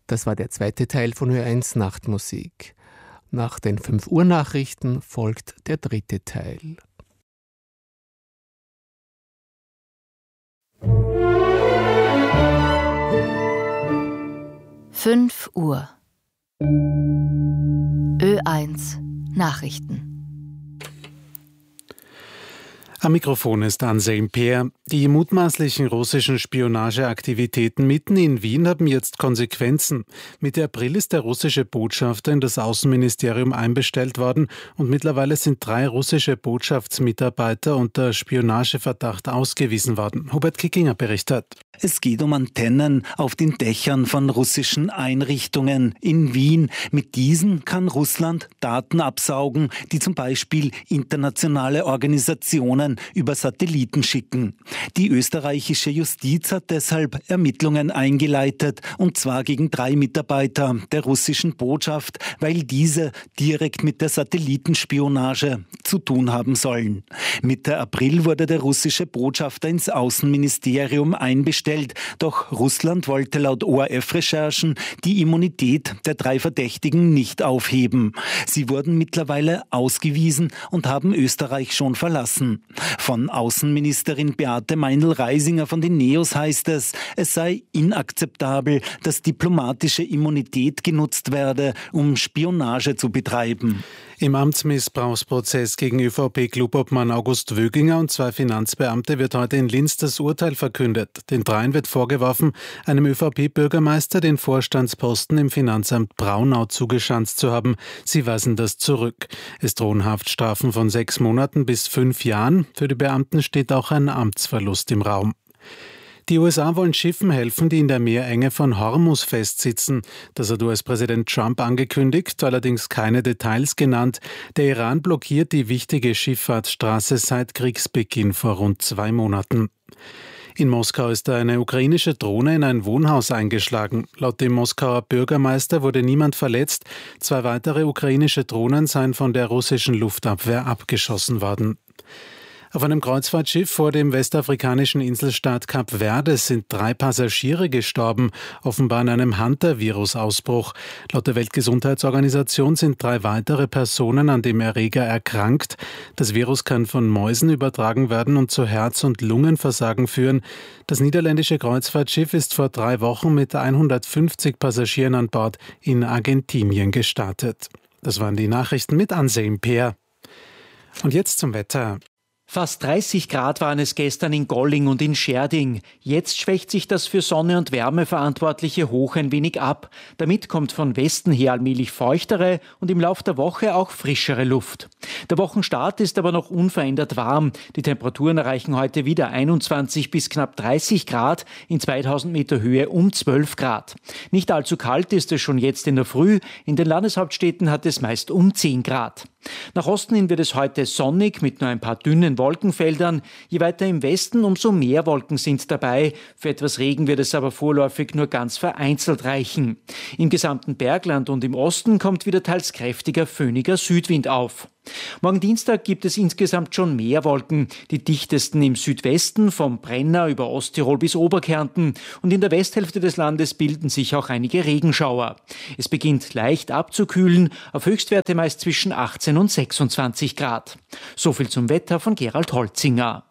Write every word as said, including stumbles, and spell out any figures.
Das war der zweite Teil von Ö eins Nachtmusik. Nach den fünf Uhr Nachrichten folgt der dritte Teil. fünf Uhr. Ö eins Nachrichten. Am Mikrofon ist Anselm Peer. Die mutmaßlichen russischen Spionageaktivitäten mitten in Wien haben jetzt Konsequenzen. Mitte April ist der russische Botschafter in das Außenministerium einbestellt worden und mittlerweile sind drei russische Botschaftsmitarbeiter unter Spionageverdacht ausgewiesen worden. Hubert Kickinger berichtet. Es geht um Antennen auf den Dächern von russischen Einrichtungen in Wien. Mit diesen kann Russland Daten absaugen, die zum Beispiel internationale Organisationen über Satelliten schicken. Die österreichische Justiz hat deshalb Ermittlungen eingeleitet, und zwar gegen drei Mitarbeiter der russischen Botschaft, weil diese direkt mit der Satellitenspionage zu tun haben sollen. Mitte April wurde der russische Botschafter ins Außenministerium einbestellt, doch Russland wollte laut O R F-Recherchen die Immunität der drei Verdächtigen nicht aufheben. Sie wurden mittlerweile ausgewiesen und haben Österreich schon verlassen. Von Außenministerin Beate Meindl-Reisinger von den Neos heißt es, es sei inakzeptabel, dass diplomatische Immunität genutzt werde, um Spionage zu betreiben. Im Amtsmissbrauchsprozess gegen ÖVP-Klubobmann August Wöginger und zwei Finanzbeamte wird heute in Linz das Urteil verkündet. Den dreien wird vorgeworfen, einem ÖVP-Bürgermeister den Vorstandsposten im Finanzamt Braunau zugeschanzt zu haben. Sie weisen das zurück. Es drohen Haftstrafen von sechs Monaten bis fünf Jahren. Für die Beamten steht auch ein Amtsverlust im Raum. Die U S A wollen Schiffen helfen, die in der Meerenge von Hormuz festsitzen. Das hat U S-Präsident Trump angekündigt, allerdings keine Details genannt. Der Iran blockiert die wichtige Schifffahrtsstraße seit Kriegsbeginn vor rund zwei Monaten. In Moskau ist eine ukrainische Drohne in ein Wohnhaus eingeschlagen. Laut dem Moskauer Bürgermeister wurde niemand verletzt. Zwei weitere ukrainische Drohnen seien von der russischen Luftabwehr abgeschossen worden. Auf einem Kreuzfahrtschiff vor dem westafrikanischen Inselstaat Kap Verde sind drei Passagiere gestorben, offenbar an einem Hunter-Virus-Ausbruch. Laut der Weltgesundheitsorganisation sind drei weitere Personen an dem Erreger erkrankt. Das Virus kann von Mäusen übertragen werden und zu Herz- und Lungenversagen führen. Das niederländische Kreuzfahrtschiff ist vor drei Wochen mit hundertfünfzig Passagieren an Bord in Argentinien gestartet. Das waren die Nachrichten mit Anselm Peer. Und jetzt zum Wetter. Fast dreißig Grad waren es gestern in Golling und in Schärding. Jetzt schwächt sich das für Sonne und Wärme verantwortliche Hoch ein wenig ab. Damit kommt von Westen her allmählich feuchtere und im Lauf der Woche auch frischere Luft. Der Wochenstart ist aber noch unverändert warm. Die Temperaturen erreichen heute wieder einundzwanzig bis knapp dreißig Grad, in zweitausend Meter Höhe um zwölf Grad. Nicht allzu kalt ist es schon jetzt in der Früh. In den Landeshauptstädten hat es meist um zehn Grad. Nach Osten hin wird es heute sonnig mit nur ein paar dünnen Wolkenfeldern. Je weiter im Westen, umso mehr Wolken sind dabei. Für etwas Regen wird es aber vorläufig nur ganz vereinzelt reichen. Im gesamten Bergland und im Osten kommt wieder teils kräftiger föhniger Südwind auf. Morgen Dienstag gibt es insgesamt schon mehr Wolken, die dichtesten im Südwesten, vom Brenner über Osttirol bis Oberkärnten, und in der Westhälfte des Landes bilden sich auch einige Regenschauer. Es beginnt leicht abzukühlen, auf Höchstwerte meist zwischen achtzehn und sechsundzwanzig Grad. So viel zum Wetter von Gerald Holzinger.